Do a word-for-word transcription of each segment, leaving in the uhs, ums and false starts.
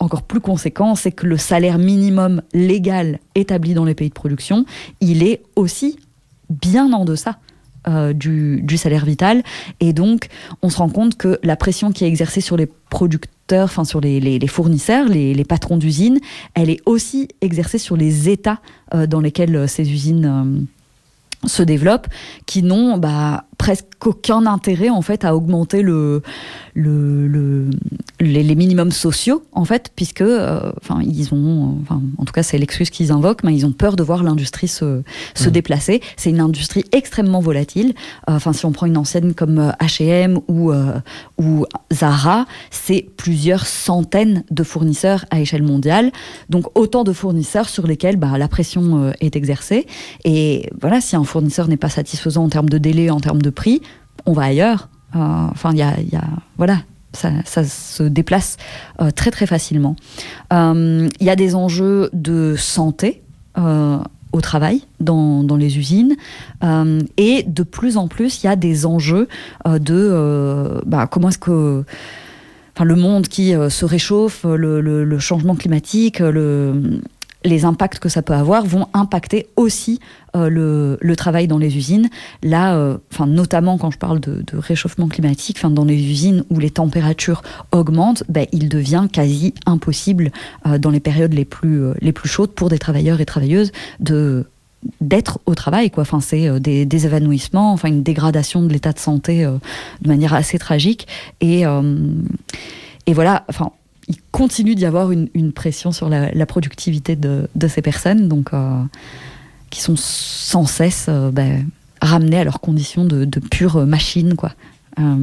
encore plus conséquent, c'est que le salaire minimum légal établi dans les pays de production, il est aussi bien en deçà euh, du, du salaire vital. Et donc, on se rend compte que la pression qui est exercée sur les producteurs, enfin sur les, les, les fournisseurs, les, les patrons d'usines, elle est aussi exercée sur les États euh, dans lesquels ces usines euh, se développent, qui n'ont bah, presque aucun intérêt en fait à augmenter le, le, le, les, les minimums sociaux en fait, puisque enfin euh, ils ont, enfin en tout cas c'est l'excuse qu'ils invoquent, mais ils ont peur de voir l'industrie se, se mmh. déplacer. C'est une industrie extrêmement volatile. Enfin euh, si on prend une enseigne comme H et M ou euh, ou Zara, c'est plusieurs centaines de fournisseurs à échelle mondiale. Donc autant de fournisseurs sur lesquels bah, la pression euh, est exercée. Et voilà, si un fournisseur n'est pas satisfaisant en termes de délai, en termes de prix, on va ailleurs. Euh, enfin, il y a, y a, voilà, ça, ça se déplace euh, très très facilement. Il euh, y a des enjeux de santé euh, au travail dans, dans les usines, euh, et de plus en plus, il y a des enjeux euh, de euh, bah, comment est-ce que enfin, le monde qui euh, se réchauffe, le, le, le changement climatique, le les impacts que ça peut avoir vont impacter aussi euh, le, le travail dans les usines. Là, euh, notamment quand je parle de, de réchauffement climatique, dans les usines où les températures augmentent, ben, il devient quasi impossible euh, dans les périodes les plus, euh, les plus chaudes pour des travailleurs et travailleuses de, d'être au travail, quoi. Enfin, c'est euh, des, des évanouissements, enfin, une dégradation de l'état de santé euh, de manière assez tragique. Et, euh, et voilà, enfin, il continue d'y avoir une, une pression sur la, la productivité de, de ces personnes, donc, euh, qui sont sans cesse euh, ben, ramenées à leurs conditions de, de pure machine, quoi. Euh,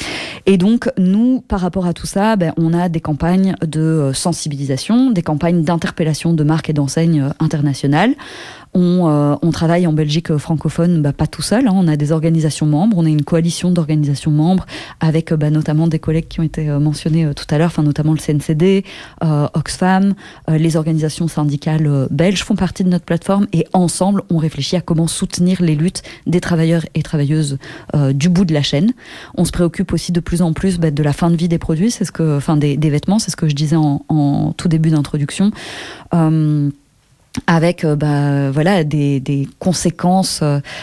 et donc, nous, par rapport à tout ça, ben, on a des campagnes de sensibilisation, des campagnes d'interpellation de marques et d'enseignes internationales. On, euh, on travaille en Belgique francophone, bah, pas tout seul, hein. On a des organisations membres, on a une coalition d'organisations membres avec bah, notamment des collègues qui ont été euh, mentionnés euh, tout à l'heure, enfin, notamment le C N C D, euh, Oxfam, euh, les organisations syndicales euh, belges font partie de notre plateforme, et ensemble on réfléchit à comment soutenir les luttes des travailleurs et travailleuses euh, du bout de la chaîne. On se préoccupe aussi de plus en plus bah, de la fin de vie des produits, c'est ce que, enfin, des, des vêtements, c'est ce que je disais en, en tout début d'introduction. Euh, avec euh, bah, voilà, des, des conséquences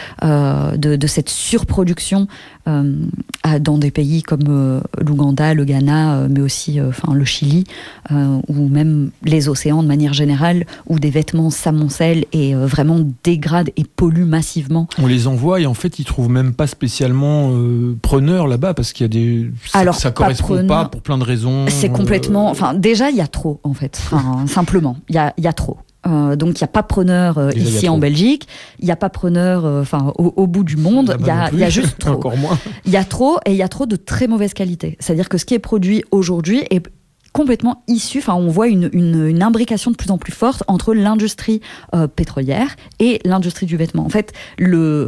euh, de, de cette surproduction euh, à, dans des pays comme euh, l'Ouganda, le Ghana, euh, mais aussi euh, enfin, le Chili, euh, ou même les océans de manière générale, où des vêtements s'amoncellent et euh, vraiment dégradent et polluent massivement. On les envoie et en fait, ils ne trouvent même pas spécialement euh, preneurs là-bas, parce qu'il y a des... Ça, Alors, ça correspond pas pour plein de raisons. C'est complètement... Enfin, déjà, il y a trop, en fait. Enfin, simplement, il y a, y a trop. Euh, donc il n'y a pas preneur euh, Déjà, ici en Belgique, il n'y a pas preneur enfin, euh, au, au bout du monde, il y a, y a juste trop. Encore moins. Il y a trop, et il y a trop de très mauvaise qualité. C'est-à-dire que ce qui est produit aujourd'hui est complètement issu, enfin on voit une, une, une imbrication de plus en plus forte entre l'industrie euh, pétrolière et l'industrie du vêtement. En fait, le...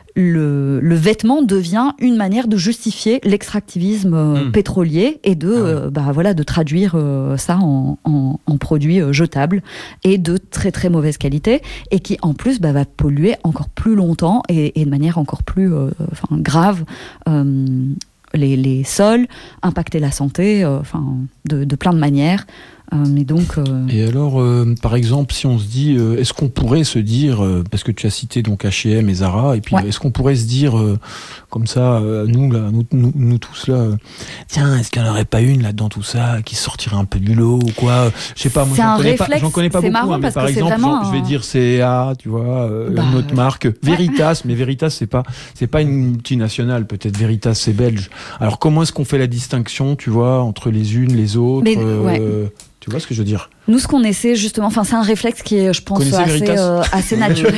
Le, le vêtement devient une manière de justifier l'extractivisme euh, mmh. pétrolier et de, ah ouais. euh, bah, voilà, de traduire euh, ça en, en, en produits euh, jetables et de très très mauvaise qualité, et qui en plus bah, va polluer encore plus longtemps et, et de manière encore plus euh, enfin, grave euh, les, les sols, impacter la santé euh, enfin, de, de plein de manières. Euh, et, donc, euh... et alors, euh, par exemple, si on se dit, euh, est-ce qu'on pourrait se dire, euh, parce que tu as cité donc H et M et Zara, et puis ouais. est-ce qu'on pourrait se dire, euh, comme ça, euh, nous, là, nous, nous, nous tous là, euh, tiens, est-ce qu'il n'y en aurait pas une là dans tout ça qui sortirait un peu du lot ou quoi? Je sais pas, moi, j'en connais, réflexe, pas, j'en connais pas beaucoup. Hein, mais par exemple, genre, un... je vais dire C A, tu vois, euh, bah, une autre marque, ouais. Veritas, mais Veritas, c'est pas, c'est pas une multinationale, peut-être Veritas, c'est belge. Alors, comment est-ce qu'on fait la distinction, tu vois, entre les unes, les autres? mais, euh, ouais. Tu vois ce que je veux dire? Nous, ce qu'on essaie justement, enfin, c'est un réflexe qui est, je pense, assez, euh, assez naturel.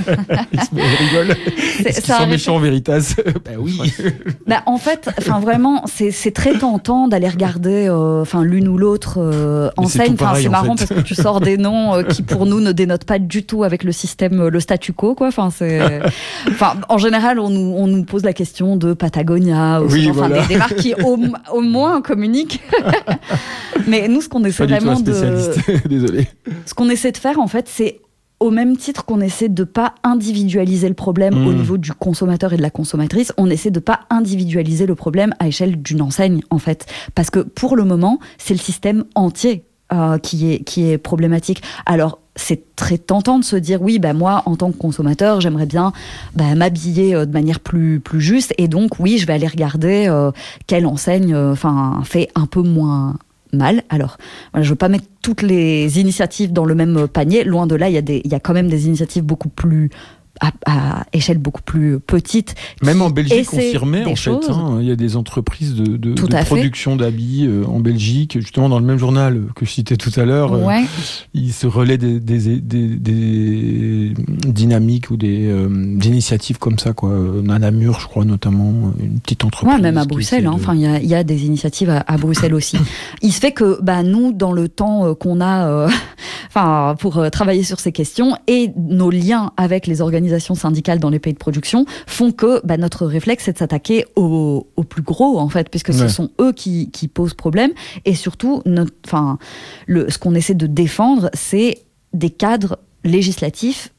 Il rigole. C'est, c'est un méchant, Veritas. Bah oui. Bah, en fait, enfin, vraiment, c'est, c'est très tentant d'aller regarder, enfin, euh, l'une ou l'autre euh, enseigne. Enfin, c'est marrant fait. Parce que tu sors des noms euh, qui, pour nous, ne dénotent pas du tout avec le système, le statu quo, quoi. Enfin, c'est, enfin, en général, on nous, on nous pose la question de Patagonia, ou oui, genre, voilà. des, des marques qui, au, au moins, communiquent. Mais nous, ce qu'on essaie pas vraiment du tout un spécialiste. de Désolé. Ce qu'on essaie de faire, en fait, c'est au même titre qu'on essaie de ne pas individualiser le problème mmh. au niveau du consommateur et de la consommatrice, on essaie de ne pas individualiser le problème à échelle d'une enseigne, en fait. Parce que pour le moment, c'est le système entier euh, qui est, qui est problématique. Alors, c'est très tentant de se dire, oui, bah, moi, en tant que consommateur, j'aimerais bien bah, m'habiller euh, de manière plus, plus juste. Et donc, oui, je vais aller regarder euh, quelle enseigne euh, fait un peu moins mal. Alors, voilà, je ne veux pas mettre toutes les initiatives dans le même panier. Loin de là, il y a des, il y a quand même des initiatives beaucoup plus... À, à échelle beaucoup plus petite. Même en Belgique, on s'y remet, en choses. fait. Hein. Il y a des entreprises de, de, tout de à production fait. d'habits euh, en Belgique. Justement, dans le même journal que je citais tout à l'heure, ouais. euh, il se relaie des, des, des, des dynamiques ou des, euh, des initiatives comme ça. Quoi. À Namur, je crois, notamment, une petite entreprise. Ouais, même à Bruxelles. Hein. De... Enfin, il y a, y a des initiatives à, à Bruxelles aussi. Il se fait que bah, nous, dans le temps euh, qu'on a euh, enfin, pour euh, travailler sur ces questions et nos liens avec les organisations syndicales dans les pays de production font que bah, notre réflexe c'est de s'attaquer aux au plus gros en fait, puisque ouais. ce sont eux qui, qui posent problème et surtout notre, le, ce qu'on essaie de défendre c'est des cadres législatifs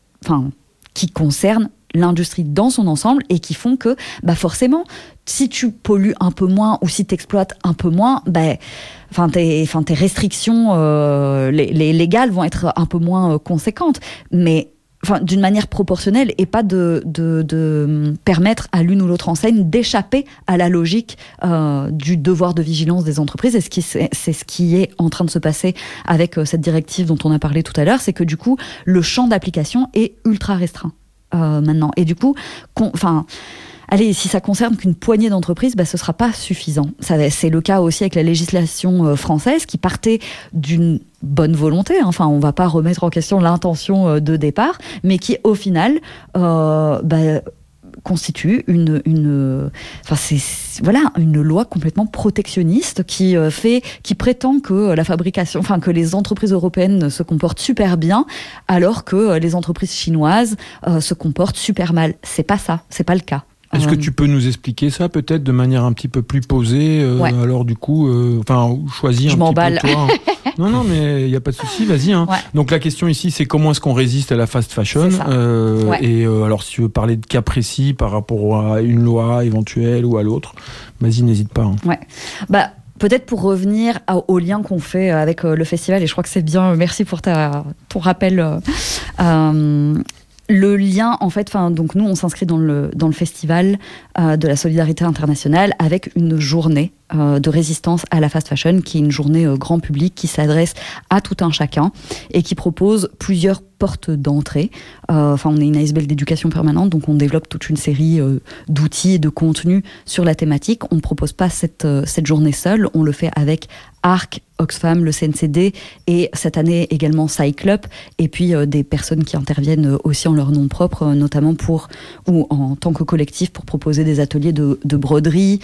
qui concernent l'industrie dans son ensemble et qui font que bah forcément si tu pollues un peu moins ou si tu exploites un peu moins bah, Enfin, tes, enfin, tes restrictions euh, les, les légales vont être un peu moins euh, conséquentes mais Enfin, d'une manière proportionnelle et pas de, de, de permettre à l'une ou l'autre enseigne d'échapper à la logique euh, du devoir de vigilance des entreprises. Et ce qui, c'est, c'est ce qui est en train de se passer avec euh, cette directive dont on a parlé tout à l'heure, c'est que du coup, le champ d'application est ultra restreint euh, maintenant. Et du coup, enfin... Allez, si ça concerne qu'une poignée d'entreprises, bah, ce ne sera pas suffisant. Ça, c'est le cas aussi avec la législation euh, française qui partait d'une bonne volonté. Hein. Enfin, on ne va pas remettre en question l'intention euh, de départ, mais qui, au final, euh, bah, constitue une, une, enfin, c'est, voilà, une loi complètement protectionniste qui, euh, fait, qui prétend que la fabrication, enfin, que les entreprises européennes se comportent super bien, alors que les entreprises chinoises euh, se comportent super mal. Ce n'est pas ça, ce n'est pas le cas. Est-ce que tu peux nous expliquer ça peut-être de manière un petit peu plus posée euh, ouais. Alors du coup, euh, enfin, choisis Je un m'emballe. petit peu toi. Hein. Non, non, mais il n'y a pas de souci, vas-y. Hein. Ouais. Donc la question ici, c'est comment est-ce qu'on résiste à la fast fashion euh, ouais. Et euh, alors, si tu veux parler de cas précis par rapport à une loi éventuelle ou à l'autre, vas-y, n'hésite pas. Hein. Ouais. Bah. Peut-être pour revenir au lien qu'on fait avec le festival, et je crois que c'est bien, merci pour ta, ton rappel. Euh, le lien, en fait, donc nous, on s'inscrit dans le, dans le festival euh, de la solidarité internationale avec une journée euh, de résistance à la fast fashion, qui est une journée euh, grand public qui s'adresse à tout un chacun et qui propose plusieurs portes d'entrée. Euh, enfin, on est une A S B L d'éducation permanente, donc on développe toute une série euh, d'outils et de contenus sur la thématique. On ne propose pas cette, euh, cette journée seule, on le fait avec A R C, Oxfam, le C N C D et cette année également Cyclup, et puis euh, des personnes qui interviennent aussi en leur nom propre, euh, notamment pour, ou en tant que collectif, pour proposer des ateliers de, de broderie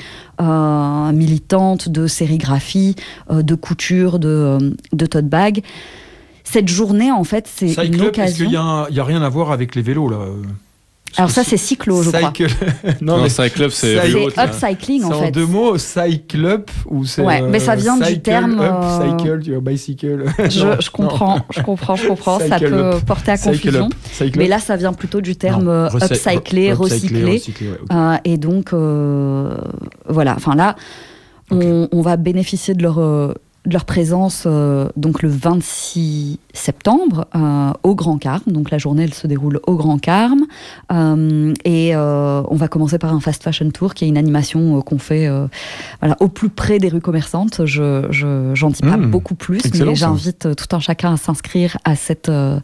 euh, militante, de sérigraphie, euh, de couture, de, de tote bag. Cette journée, en fait, c'est Cyclup, une occasion... Est-ce qu'il n'y a, a rien à voir avec les vélos, là? Alors ça, c'est cyclo, je Cycle... crois. non, non, mais Cyclup, c'est... C'est upcycling, en fait. C'est en deux mots, Cyclup ou c'est... Ouais, mais ça vient cycle du terme... Up, cycle, tu vois, bicycle... Je, non, je comprends, non. je comprends, je comprends. Ça peut up. porter à confusion. Mais là, ça vient plutôt du terme non, recy- upcycler, recycler. recycler ouais, okay. euh, et donc, euh, voilà. Enfin là, okay. on, on va bénéficier de leur... Euh, de leur présence euh, donc le vingt-six septembre euh, au Grand Carme. Donc la journée, elle se déroule au Grand Carme. Euh, et euh, on va commencer par un fast fashion tour, qui est une animation euh, qu'on fait euh, voilà, au plus près des rues commerçantes. Je, je, j'en dis pas mmh, beaucoup plus, mais j'invite ça. tout un chacun à s'inscrire à cette... Euh,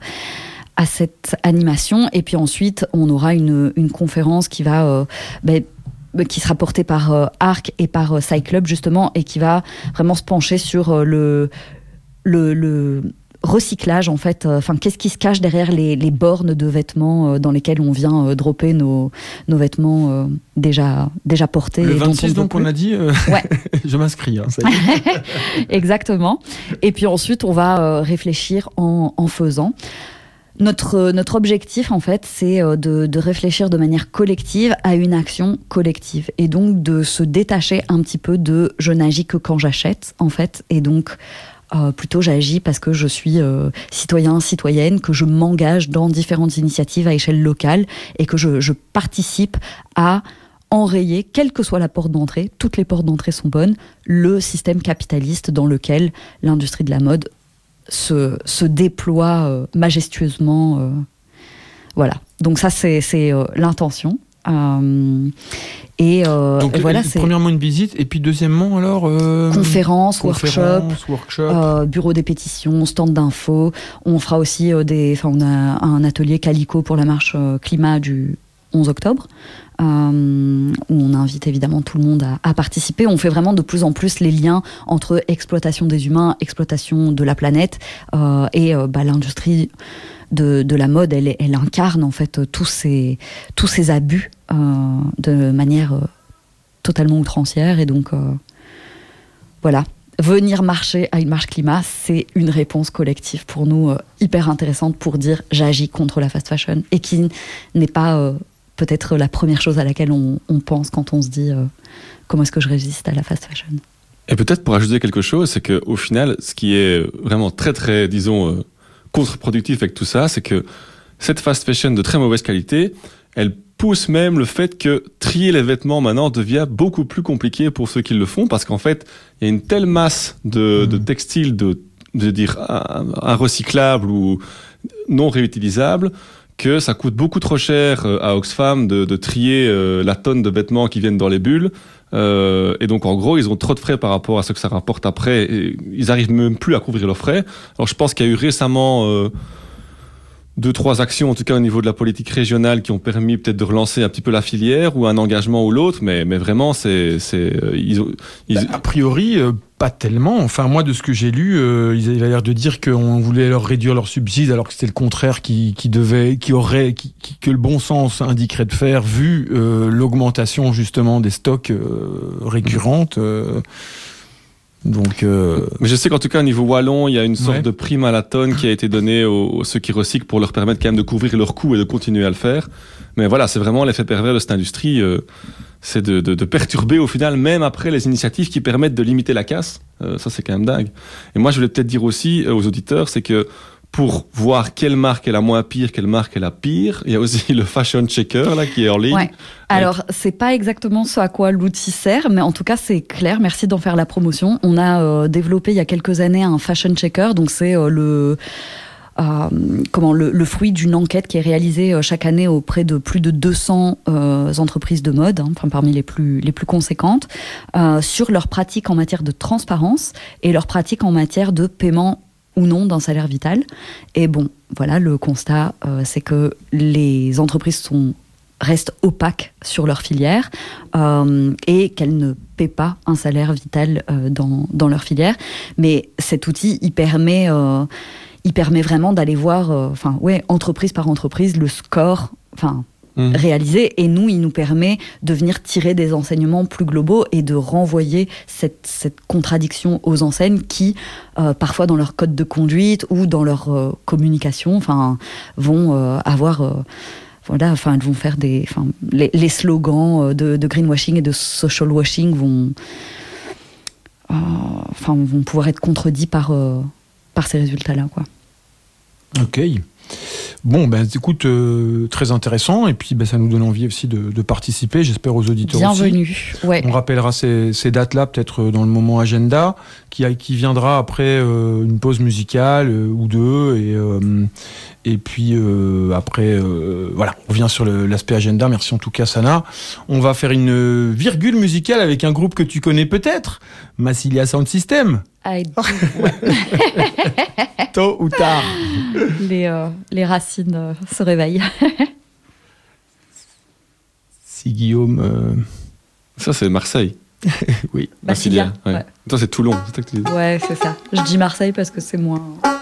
à cette animation. Et puis ensuite, on aura une, une conférence qui va... Euh, ben, qui sera porté par euh, A R C et par euh, Cyclup, justement, et qui va vraiment se pencher sur euh, le, le, le recyclage, en fait. Enfin, euh, qu'est-ce qui se cache derrière les, les bornes de vêtements euh, dans lesquelles on vient euh, dropper nos, nos vêtements euh, déjà, déjà portés. Le vingt-six, on donc, on a dit euh, ouais. Je m'inscris. Hein, ça y est. Exactement. Et puis ensuite, on va euh, réfléchir en, en faisant. Notre, notre objectif, en fait, c'est de, de réfléchir de manière collective à une action collective. Et donc, de se détacher un petit peu de « je n'agis que quand j'achète », en fait. Et donc, euh, plutôt, j'agis parce que je suis euh, citoyen, citoyenne, que je m'engage dans différentes initiatives à échelle locale et que je, je participe à enrayer, quelle que soit la porte d'entrée, toutes les portes d'entrée sont bonnes, le système capitaliste dans lequel l'industrie de la mode se, se déploie euh, majestueusement. Euh, voilà. Donc ça, c'est, c'est euh, l'intention. Euh, et, euh, Donc, et voilà, c'est c'est premièrement une visite, et puis deuxièmement alors euh, conférences, conférence, workshops, workshop. euh, bureau des pétitions, stand d'infos. On fera aussi euh, des, enfin, on a un atelier Calico pour la marche euh, climat du onze octobre, euh, où on invite évidemment tout le monde à, à participer. On fait vraiment de plus en plus les liens entre exploitation des humains, exploitation de la planète euh, et euh, bah, l'industrie de, de la mode. Elle, elle incarne en fait tous ces, tous ces abus euh, de manière euh, totalement outrancière. Et donc, euh, voilà. Venir marcher à une marche climat, c'est une réponse collective pour nous euh, hyper intéressante pour dire j'agis contre la fast fashion et qui n'est pas euh, peut-être la première chose à laquelle on, on pense quand on se dit euh, comment est-ce que je résiste à la fast fashion. Et peut-être pour ajouter quelque chose, c'est qu'au final, ce qui est vraiment très très, disons, euh, contre-productif avec tout ça, c'est que cette fast fashion de très mauvaise qualité, elle pousse même le fait que trier les vêtements maintenant devient beaucoup plus compliqué pour ceux qui le font, parce qu'en fait, il y a une telle masse de, mmh. de textiles, de, de dire inrecyclables ou non réutilisables, que ça coûte beaucoup trop cher à Oxfam de, de trier euh, la tonne de vêtements qui viennent dans les bulles. Euh, et donc, en gros, ils ont trop de frais par rapport à ce que ça rapporte après. Et ils arrivent même plus à couvrir leurs frais. Alors, je pense qu'il y a eu récemment euh, deux, trois actions, en tout cas au niveau de la politique régionale, qui ont permis peut-être de relancer un petit peu la filière ou un engagement ou l'autre. Mais, mais vraiment, c'est... c'est euh, ils, ils... Bah, a priori, euh, pas tellement. Enfin, moi, de ce que j'ai lu, euh, ils avaient l'air de dire qu'on voulait leur réduire leurs subsides, alors que c'était le contraire qui, qui devait, qui aurait, qui, qui, que le bon sens indiquerait de faire, vu euh, l'augmentation justement des stocks euh, récurrentes. Euh, donc, euh... mais je sais qu'en tout cas au niveau wallon, il y a une sorte ouais. de prime à la tonne qui a été donnée aux, aux ceux qui recyclent pour leur permettre quand même de couvrir leurs coûts et de continuer à le faire. Mais voilà, c'est vraiment l'effet pervers de cette industrie. Euh, c'est de, de, de perturber au final, même après les initiatives qui permettent de limiter la casse. Euh, ça, c'est quand même dingue. Et moi, je voulais peut-être dire aussi euh, aux auditeurs, c'est que pour voir quelle marque est la moins pire, quelle marque est la pire, il y a aussi le Fashion Checker là, qui est en ligne. Ouais. Alors, c'est pas exactement ce à quoi l'outil sert, mais en tout cas, c'est clair. Merci d'en faire la promotion. On a euh, développé il y a quelques années un Fashion Checker. Donc, c'est euh, le... Euh, comment le, le fruit d'une enquête qui est réalisée euh, chaque année auprès de plus de deux cents euh, entreprises de mode, hein, enfin parmi les plus les plus conséquentes, euh, sur leurs pratiques en matière de transparence et leurs pratiques en matière de paiement ou non d'un salaire vital. Et bon, voilà, le constat, euh, c'est que les entreprises sont restent opaques sur leur filière euh, et qu'elles ne paient pas un salaire vital euh, dans dans leur filière. Mais cet outil, il permet euh, il permet vraiment d'aller voir, enfin euh, ouais, entreprise par entreprise, le score, enfin mmh. réalisé. Et nous, il nous permet de venir tirer des enseignements plus globaux et de renvoyer cette, cette contradiction aux enseignes qui, euh, parfois dans leur code de conduite ou dans leur euh, communication, enfin, vont euh, avoir euh, voilà, enfin, elles vont faire des, enfin, les, les slogans de, de greenwashing et de social washing vont, euh, enfin, vont pouvoir être contredits par euh, par ces résultats-là, quoi. Ok. Bon, ben écoute, euh, très intéressant, et puis ben, ça nous donne envie aussi de, de participer, j'espère aux auditeurs Bienvenue. aussi. Bienvenue, ouais. On rappellera ces, ces dates-là peut-être dans le moment agenda, qui, qui viendra après euh, une pause musicale euh, ou deux, et, euh, et puis euh, après, euh, voilà, on revient sur le, l'aspect agenda. Merci en tout cas, Sana. On va faire une virgule musicale avec un groupe que tu connais peut-être, Massilia Sound System. I do, ouais. Tôt ou tard. Les, euh, les racines euh, se réveillent. Si Guillaume... Euh... Ça, c'est Marseille. Oui. Massilia, ouais. ouais. Toi, c'est Toulon, c'est ça que tu dis. Ouais, c'est ça. Je dis Marseille parce que c'est moins...